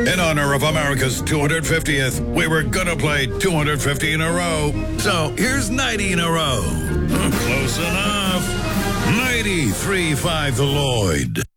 In honor of America's 250th, we were gonna play 250 in a row. So here's 90 in a row. Close enough. 93.5 the Lloyd.